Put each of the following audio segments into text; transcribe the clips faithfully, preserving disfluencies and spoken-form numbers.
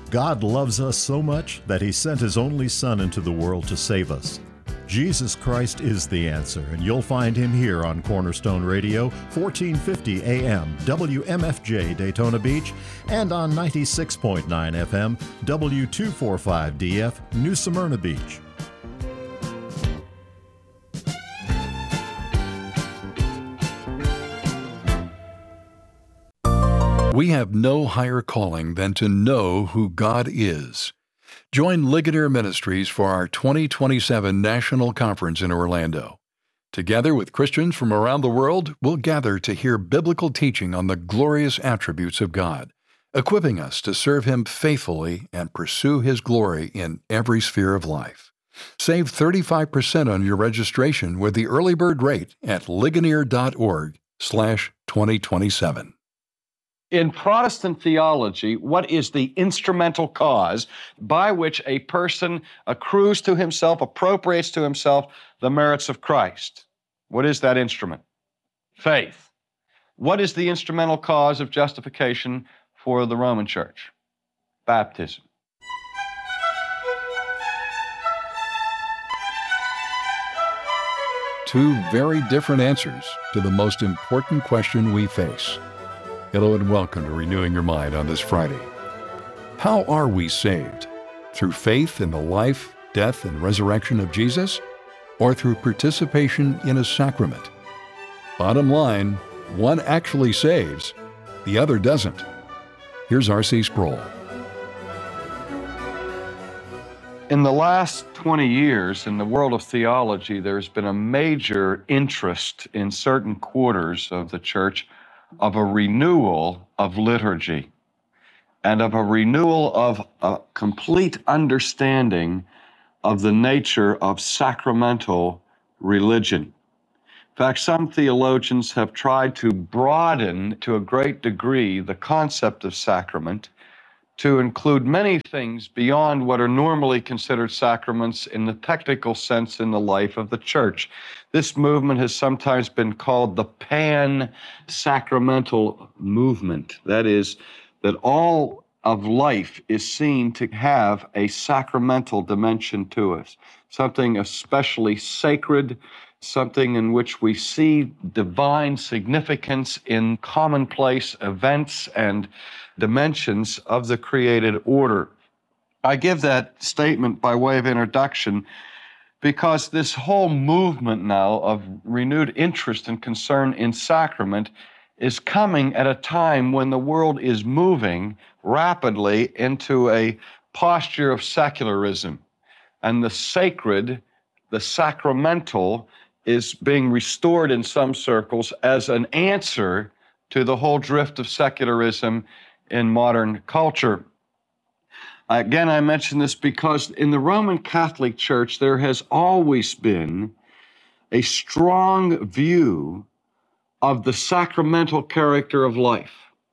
God loves us so much that He sent His only Son into the world to save us. Jesus Christ is the answer, and you'll find Him here on Cornerstone Radio, fourteen fifty A M, W M F J Daytona Beach, and on ninety-six point nine F M, W two forty-five D F, New Smyrna Beach. We have no higher calling than to know who God is. Join Ligonier Ministries for our twenty twenty-seven National Conference in Orlando. Together with Christians from around the world, we'll gather to hear biblical teaching on the glorious attributes of God, equipping us to serve Him faithfully and pursue His glory in every sphere of life. Save thirty-five percent on your registration with the early bird rate at ligonier dot org slash twenty twenty-seven. In Protestant theology, what is the instrumental cause by which a person accrues to himself, appropriates to himself the merits of Christ? What is that instrument? Faith. What is the instrumental cause of justification for the Roman Church? Baptism. Two very different answers to the most important question we face. Hello and welcome to Renewing Your Mind on this Friday. How are we saved? Through faith in the life, death, and resurrection of Jesus, or through participation in a sacrament? Bottom line, one actually saves, the other doesn't. Here's R C Sproul. In the last twenty years, in the world of theology, there's been a major interest in certain quarters of the church of a renewal of liturgy and of a renewal of a complete understanding of the nature of sacramental religion. In fact, some theologians have tried to broaden to a great degree the concept of sacrament to include many things beyond what are normally considered sacraments in the technical sense in the life of the church. This movement has sometimes been called the pan-sacramental movement. That is, that all of life is seen to have a sacramental dimension to us, something especially sacred, something in which we see divine significance in commonplace events and dimensions of the created order. I give that statement by way of introduction because this whole movement now of renewed interest and concern in sacrament is coming at a time when the world is moving rapidly into a posture of secularism, and the sacred, the sacramental, is being restored in some circles as an answer to the whole drift of secularism in modern culture. Again, I mention this because in the Roman Catholic Church, there has always been a strong view of the sacramental character of life.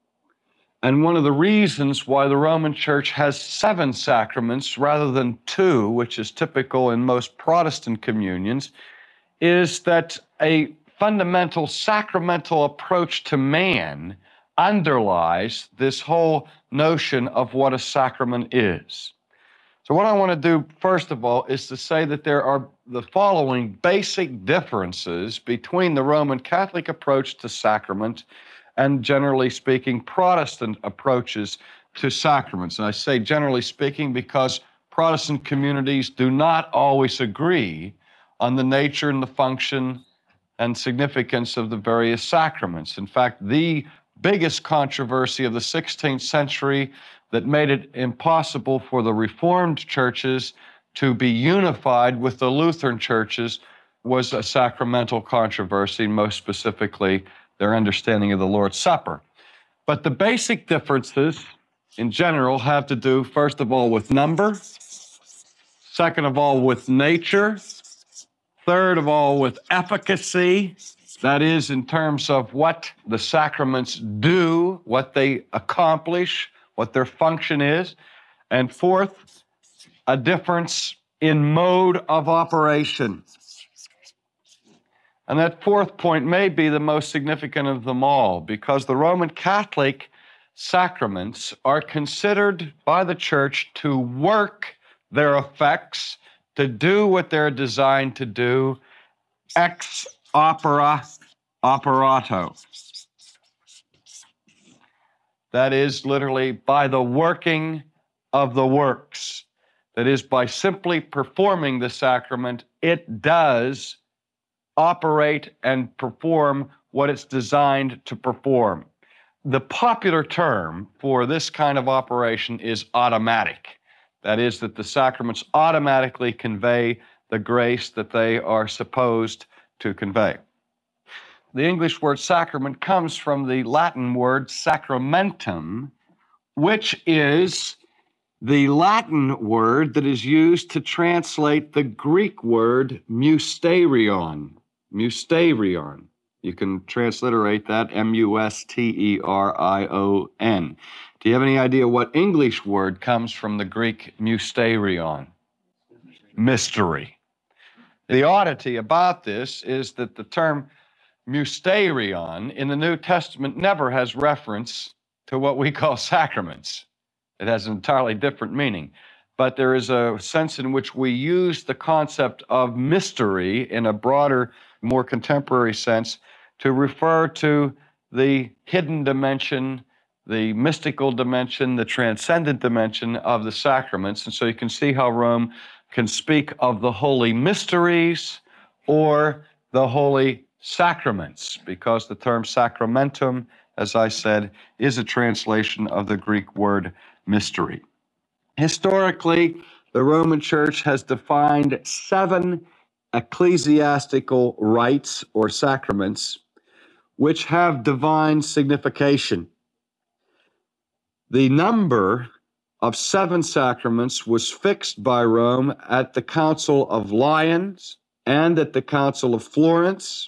And one of the reasons why the Roman Church has seven sacraments rather than two, which is typical in most Protestant communions, is that a fundamental sacramental approach to man underlies this whole notion of what a sacrament is. So what I want to do, first of all, is to say that there are the following basic differences between the Roman Catholic approach to sacrament and, generally speaking, Protestant approaches to sacraments. And I say generally speaking because Protestant communities do not always agree on the nature and the function and significance of the various sacraments. In fact, the biggest controversy of the sixteenth century that made it impossible for the Reformed churches to be unified with the Lutheran churches was a sacramental controversy, most specifically their understanding of the Lord's Supper. But the basic differences in general have to do, first of all, with number, second of all, with nature, third of all, with efficacy, that is, in terms of what the sacraments do, what they accomplish, what their function is, and fourth, a difference in mode of operation. And that fourth point may be the most significant of them all, because the Roman Catholic sacraments are considered by the church to work their effects, to do what they're designed to do, ex opera operato. That is literally by the working of the works. That is, by simply performing the sacrament, it does operate and perform what it's designed to perform. The popular term for this kind of operation is automatic. That is, that the sacraments automatically convey the grace that they are supposed to convey. The English word sacrament comes from the Latin word sacramentum, which is the Latin word that is used to translate the Greek word musterion. Musterion. You can transliterate that, M U S T E R I O N. Do you have any idea what English word comes from the Greek musterion? Mystery. The oddity about this is that the term musterion in the New Testament never has reference to what we call sacraments. It has an entirely different meaning. But there is a sense in which we use the concept of mystery in a broader, more contemporary sense to refer to the hidden dimension, the mystical dimension, the transcendent dimension of the sacraments. And so you can see how Rome can speak of the holy mysteries or the holy sacraments, because the term sacramentum, as I said, is a translation of the Greek word mystery. Historically, the Roman Church has defined seven ecclesiastical rites or sacraments which have divine signification. The number of seven sacraments was fixed by Rome at the Council of Lyons and at the Council of Florence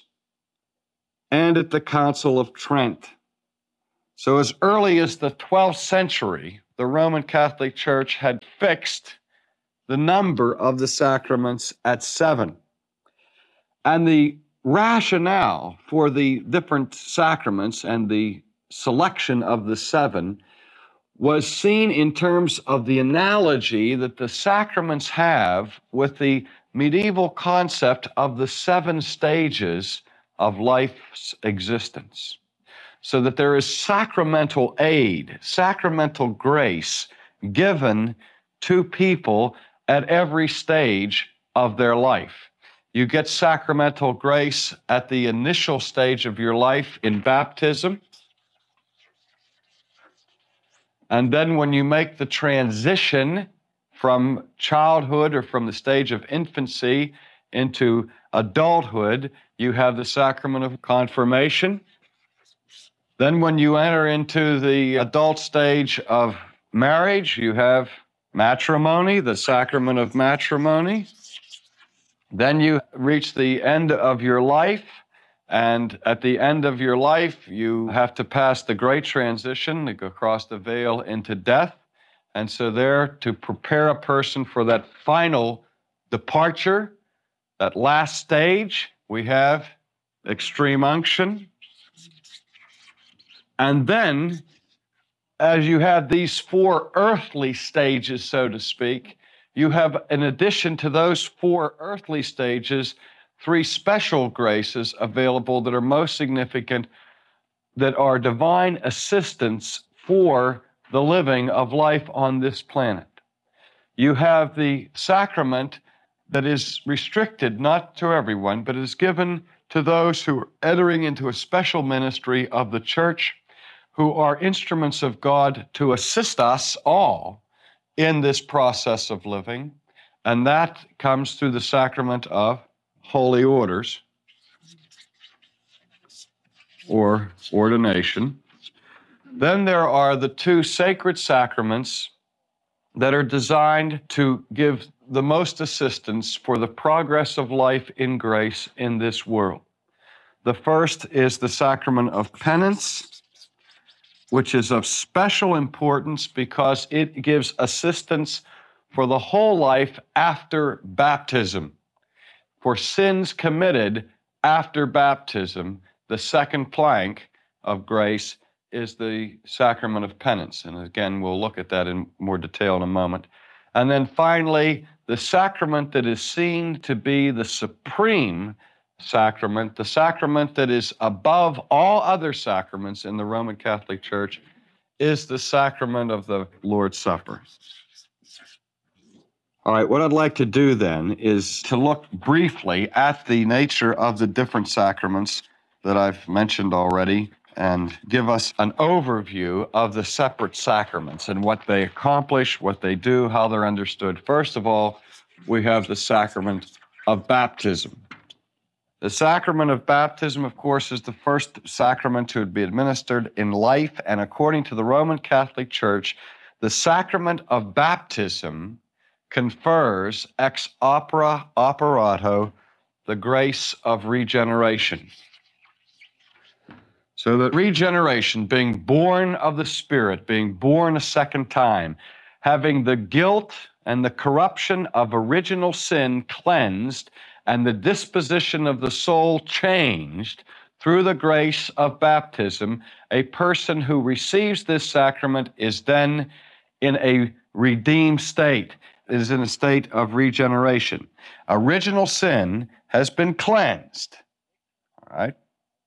and at the Council of Trent. So as early as the twelfth century, the Roman Catholic Church had fixed the number of the sacraments at seven. And the rationale for the different sacraments and the selection of the seven was seen in terms of the analogy that the sacraments have with the medieval concept of the seven stages of life's existence. So that there is sacramental aid, sacramental grace given to people at every stage of their life. You get sacramental grace at the initial stage of your life in baptism. And then when you make the transition from childhood or from the stage of infancy into adulthood, you have the sacrament of confirmation. Then when you enter into the adult stage of marriage, you have matrimony, the sacrament of matrimony. Then you reach the end of your life, and at the end of your life, you have to pass the great transition, to go across the veil into death. And so there, to prepare a person for that final departure, that last stage, we have extreme unction. And then, as you have these four earthly stages, so to speak, you have, in addition to those four earthly stages, three special graces available that are most significant, that are divine assistance for the living of life on this planet. You have the sacrament that is restricted, not to everyone, but is given to those who are entering into a special ministry of the church, who are instruments of God to assist us all in this process of living. And that comes through the sacrament of holy orders or ordination. Then there are the two sacred sacraments that are designed to give the most assistance for the progress of life in grace in this world. The first is the sacrament of penance, which is of special importance because it gives assistance for the whole life after baptism. For sins committed after baptism, the second plank of grace is the sacrament of penance. And again, we'll look at that in more detail in a moment. And then finally, the sacrament that is seen to be the supreme sacrament, the sacrament that is above all other sacraments in the Roman Catholic Church, is the sacrament of the Lord's Supper. All right, what I'd like to do then is to look briefly at the nature of the different sacraments that I've mentioned already and give us an overview of the separate sacraments and what they accomplish, what they do, how they're understood. First of all, we have the sacrament of baptism. The sacrament of baptism, of course, is the first sacrament to be administered in life, and according to the Roman Catholic Church, the sacrament of baptism confers ex opere operato the grace of regeneration. So that regeneration, being born of the Spirit, being born a second time, having the guilt and the corruption of original sin cleansed and the disposition of the soul changed through the grace of baptism, a person who receives this sacrament is then in a redeemed state, is in a state of regeneration. Original sin has been cleansed, all right?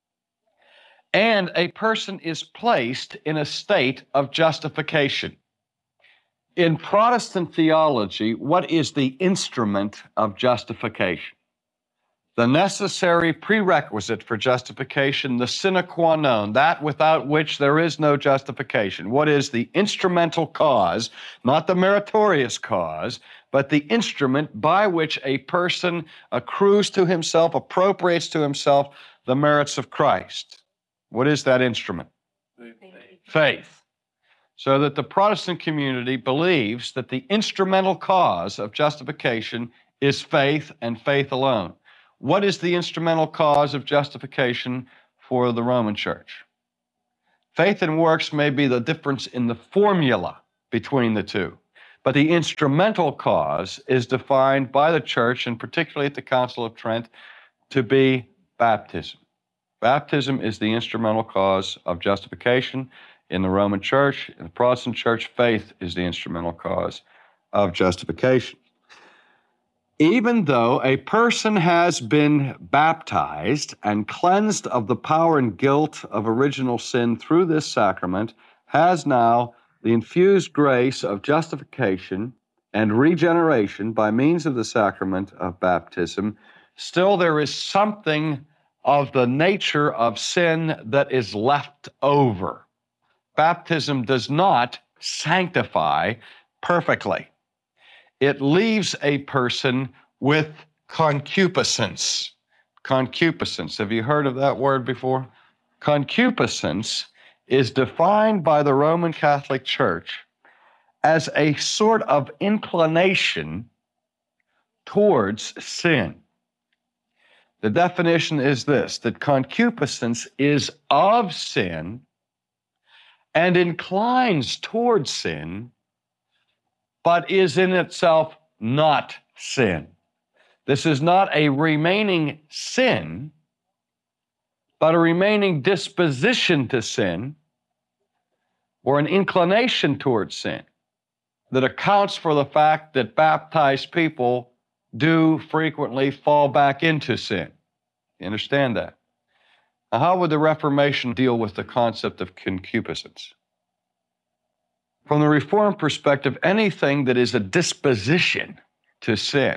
And a person is placed in a state of justification. In Protestant theology, what is the instrument of justification? The necessary prerequisite for justification, the sine qua non, that without which there is no justification. What is the instrumental cause, not the meritorious cause, but the instrument by which a person accrues to himself, appropriates to himself the merits of Christ? What is that instrument? Faith. Faith. So that the Protestant community believes that the instrumental cause of justification is faith and faith alone. What is the instrumental cause of justification for the Roman Church? Faith and works may be the difference in the formula between the two, but the instrumental cause is defined by the Church, and particularly at the Council of Trent, to be baptism. Baptism is the instrumental cause of justification in the Roman Church. In the Protestant Church, faith is the instrumental cause of justification. Even though a person has been baptized and cleansed of the power and guilt of original sin through this sacrament, has now the infused grace of justification and regeneration by means of the sacrament of baptism, still there is something of the nature of sin that is left over. Baptism does not sanctify perfectly. It leaves a person with concupiscence. Concupiscence, have you heard of that word before? Concupiscence is defined by the Roman Catholic Church as a sort of inclination towards sin. The definition is this, that concupiscence is of sin and inclines towards sin, but is in itself not sin. This is not a remaining sin, but a remaining disposition to sin or an inclination towards sin that accounts for the fact that baptized people do frequently fall back into sin. You understand that? Now, how would the Reformation deal with the concept of concupiscence? From the Reformed perspective, anything that is a disposition to sin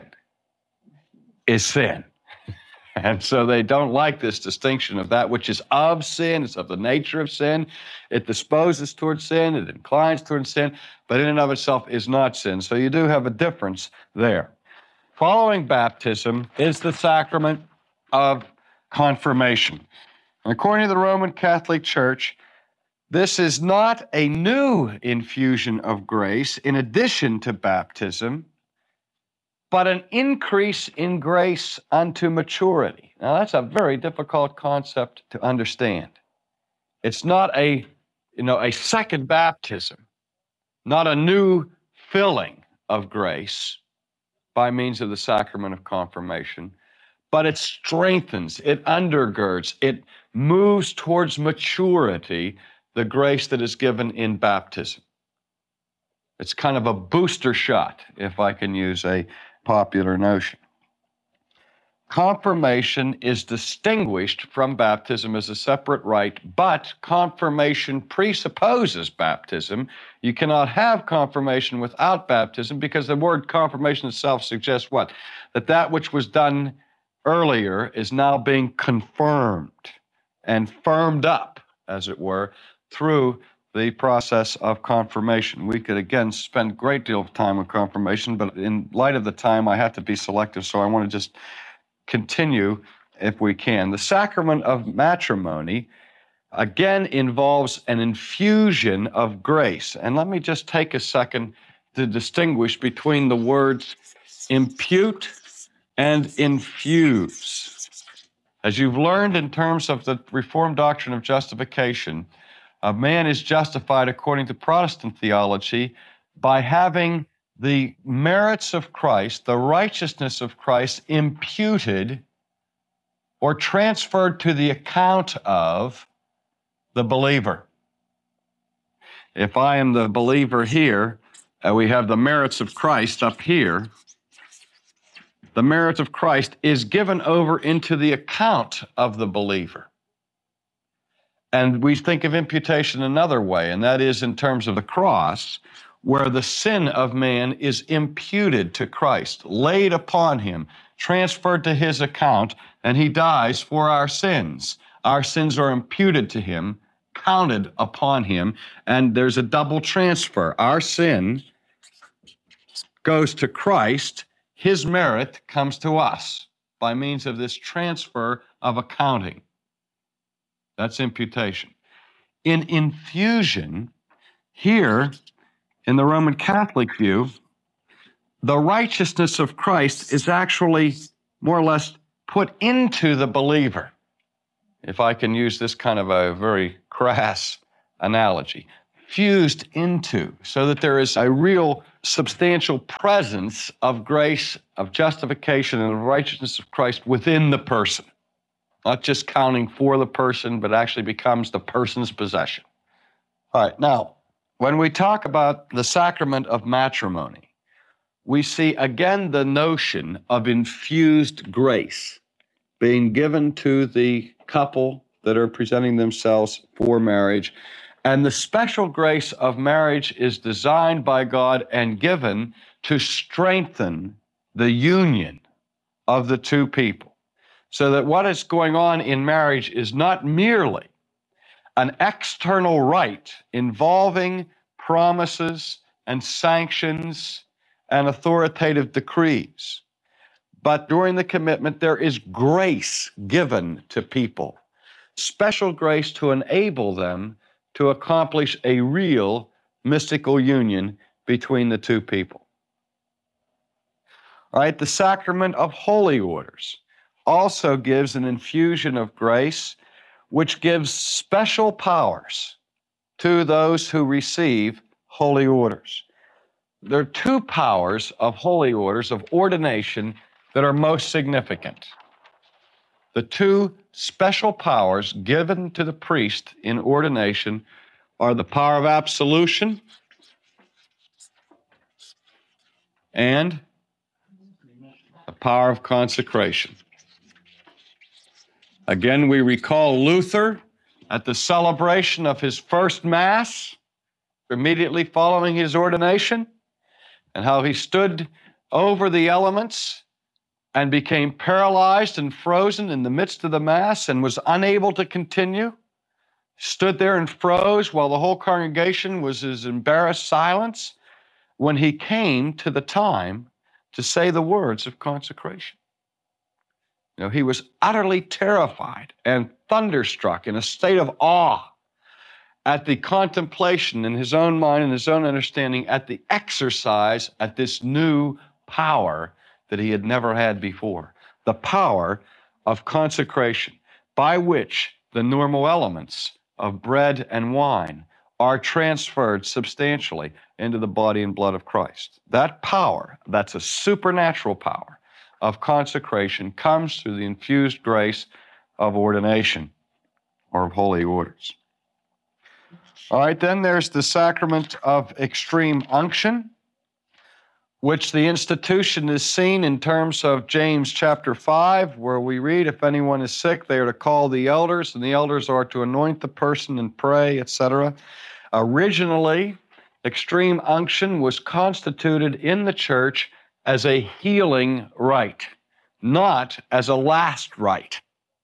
is sin. And so they don't like this distinction of that which is of sin, it's of the nature of sin, it disposes towards sin, it inclines towards sin, but in and of itself is not sin. So you do have a difference there. Following baptism is the sacrament of confirmation. And according to the Roman Catholic Church, this is not a new infusion of grace in addition to baptism, but an increase in grace unto maturity. Now, that's a very difficult concept to understand. It's not a, you know, a second baptism, not a new filling of grace by means of the sacrament of confirmation, but it strengthens, it undergirds, it moves towards maturity the grace that is given in baptism. It's kind of a booster shot, if I can use a popular notion. Confirmation is distinguished from baptism as a separate rite, but confirmation presupposes baptism. You cannot have confirmation without baptism because the word confirmation itself suggests what? That that which was done earlier is now being confirmed and firmed up, as it were, through the process of confirmation. We could, again, spend a great deal of time on confirmation, but in light of the time, I have to be selective, so I want to just continue if we can. The sacrament of matrimony, again, involves an infusion of grace. And let me just take a second to distinguish between the words impute and infuse. As you've learned in terms of the Reformed doctrine of justification, a man is justified according to Protestant theology by having the merits of Christ, the righteousness of Christ, imputed or transferred to the account of the believer. If I am the believer here, and we have the merits of Christ up here, the merits of Christ is given over into the account of the believer. And we think of imputation another way, and that is in terms of the cross, where the sin of man is imputed to Christ, laid upon him, transferred to his account, and he dies for our sins. Our sins are imputed to him, counted upon him, and there's a double transfer. Our sin goes to Christ, his merit comes to us by means of this transfer of accounting. That's imputation. In infusion, here, in the Roman Catholic view, the righteousness of Christ is actually more or less put into the believer, if I can use this kind of a very crass analogy, fused into, so that there is a real substantial presence of grace, of justification, and the righteousness of Christ within the person. Not just counting for the person, but actually becomes the person's possession. All right, now, when we talk about the sacrament of matrimony, we see again the notion of infused grace being given to the couple that are presenting themselves for marriage. And the special grace of marriage is designed by God and given to strengthen the union of the two people. So that what is going on in marriage is not merely an external rite involving promises and sanctions and authoritative decrees, but during the commitment there is grace given to people, special grace to enable them to accomplish a real mystical union between the two people. All right, the sacrament of holy orders also gives an infusion of grace, which gives special powers to those who receive holy orders. There are two powers of holy orders, of ordination, that are most significant. The two special powers given to the priest in ordination are the power of absolution and the power of consecration. Again, we recall Luther at the celebration of his first Mass, immediately following his ordination, and how he stood over the elements and became paralyzed and frozen in the midst of the Mass and was unable to continue, stood there and froze while the whole congregation was in embarrassed silence when he came to the time to say the words of consecration. You know, he was utterly terrified and thunderstruck in a state of awe at the contemplation in his own mind and his own understanding at the exercise at this new power that he had never had before, the power of consecration, by which the normal elements of bread and wine are transferred substantially into the body and blood of Christ. That power, that's a supernatural power of consecration, comes through the infused grace of ordination or of holy orders. All right, then there's the sacrament of extreme unction, which the institution is seen in terms of James chapter five, where we read, if anyone is sick, they are to call the elders, and the elders are to anoint the person and pray, et cetera. Originally, extreme unction was constituted in the church as a healing rite, not as a last rite.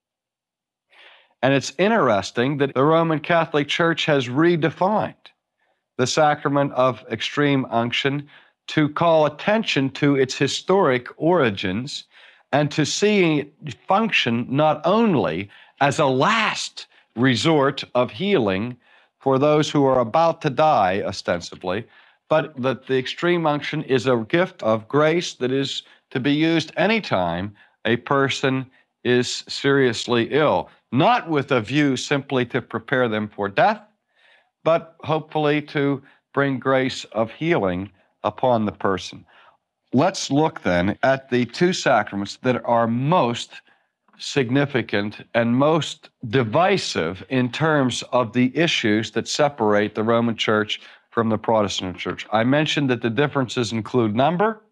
And it's interesting that the Roman Catholic Church has redefined the sacrament of extreme unction to call attention to its historic origins and to see it function not only as a last resort of healing for those who are about to die, ostensibly, but that the extreme unction is a gift of grace that is to be used anytime a person is seriously ill, not with a view simply to prepare them for death, but hopefully to bring grace of healing upon the person. Let's look then at the two sacraments that are most significant and most divisive in terms of the issues that separate the Roman Church from the Protestant Church. I mentioned that the differences include number,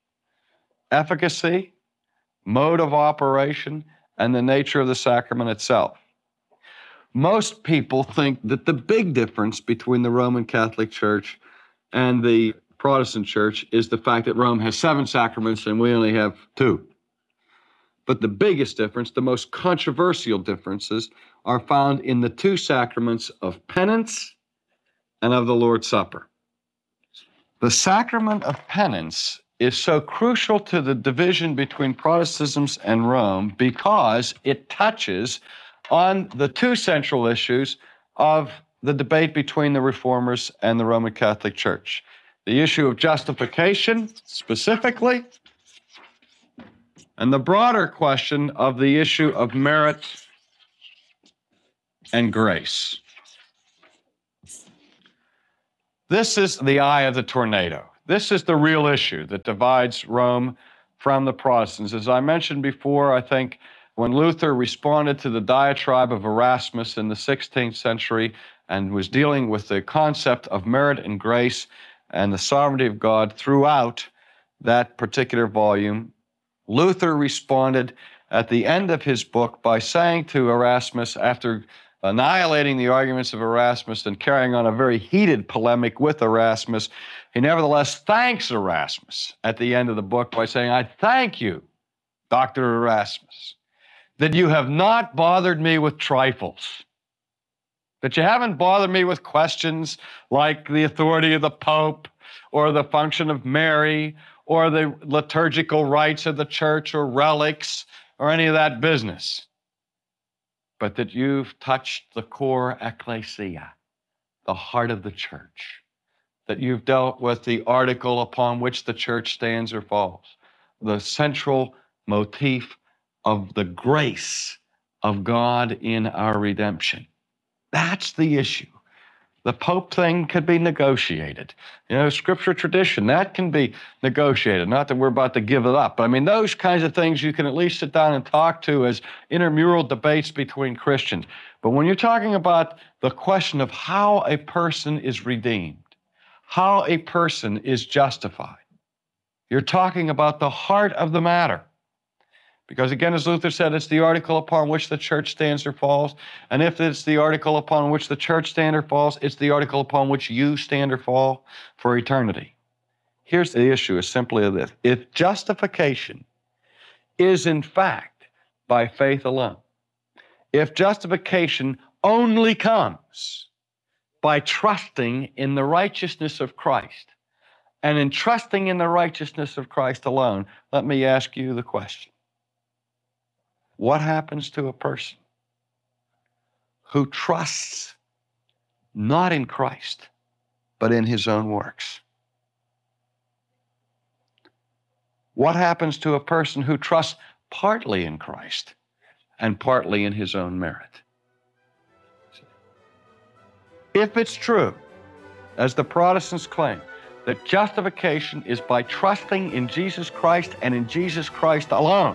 efficacy, mode of operation, and the nature of the sacrament itself. Most people think that the big difference between the Roman Catholic Church and the Protestant Church is the fact that Rome has seven sacraments and we only have two. But the biggest difference, the most controversial differences, are found in the two sacraments of penance and of the Lord's Supper. The sacrament of penance is so crucial to the division between Protestantism and Rome because it touches on the two central issues of the debate between the Reformers and the Roman Catholic Church. The issue of justification, specifically, and the broader question of the issue of merit and grace. This is the eye of the tornado. This is the real issue that divides Rome from the Protestants. As I mentioned before, I think when Luther responded to the diatribe of Erasmus in the sixteenth century and was dealing with the concept of merit and grace and the sovereignty of God throughout that particular volume, Luther responded at the end of his book by saying to Erasmus, after annihilating the arguments of Erasmus and carrying on a very heated polemic with Erasmus, he nevertheless thanks Erasmus at the end of the book by saying, "I thank you, Doctor Erasmus, that you have not bothered me with trifles, that you haven't bothered me with questions like the authority of the Pope or the function of Mary or the liturgical rites of the church or relics or any of that business, but that you've touched the core ecclesia, the heart of the church, that you've dealt with the article upon which the church stands or falls, the central motif of the grace of God in our redemption." That's the issue. The Pope thing could be negotiated. You know, scripture tradition, that can be negotiated. Not that we're about to give it up, but I mean, those kinds of things you can at least sit down and talk to as intramural debates between Christians. But when you're talking about the question of how a person is redeemed, how a person is justified, you're talking about the heart of the matter. Because again, as Luther said, it's the article upon which the church stands or falls. And if it's the article upon which the church stands or falls, it's the article upon which you stand or fall for eternity. Here's the issue, is simply this. If justification is in fact by faith alone, if justification only comes by trusting in the righteousness of Christ, and in trusting in the righteousness of Christ alone, let me ask you the question. What happens to a person who trusts not in Christ, but in his own works? What happens to a person who trusts partly in Christ and partly in his own merit? If it's true, as the Protestants claim, that justification is by trusting in Jesus Christ and in Jesus Christ alone,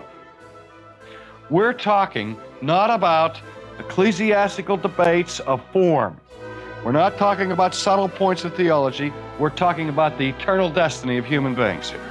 we're talking not about ecclesiastical debates of form. We're not talking about subtle points of theology. We're talking about the eternal destiny of human beings here.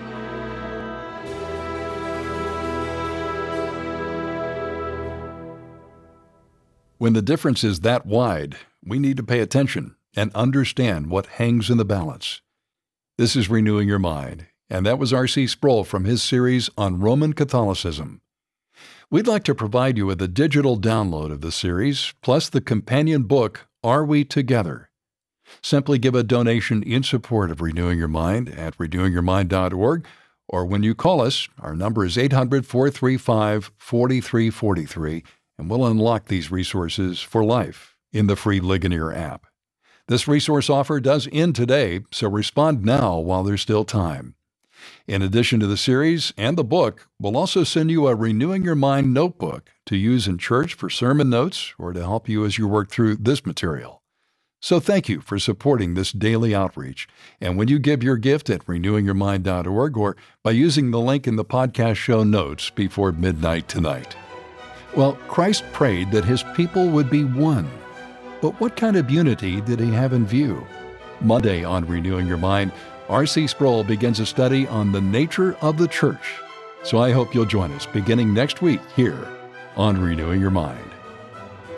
When the difference is that wide, we need to pay attention and understand what hangs in the balance. This is Renewing Your Mind, and that was R C Sproul from his series on Roman Catholicism. We'd like to provide you with a digital download of the series, plus the companion book, Are We Together? Simply give a donation in support of Renewing Your Mind at renewing your mind dot org, or when you call us, our number is eight hundred, four three five, four three four three, and we'll unlock these resources for life in the free Ligonier app. This resource offer does end today, so respond now while there's still time. In addition to the series and the book, we'll also send you a Renewing Your Mind notebook to use in church for sermon notes or to help you as you work through this material. So thank you for supporting this daily outreach. And when you give your gift at renewing your mind dot org or by using the link in the podcast show notes before midnight tonight. Well, Christ prayed that his people would be one. But what kind of unity did he have in view? Monday on Renewing Your Mind, R C Sproul begins a study on the nature of the church. So I hope you'll join us beginning next week here on Renewing Your Mind.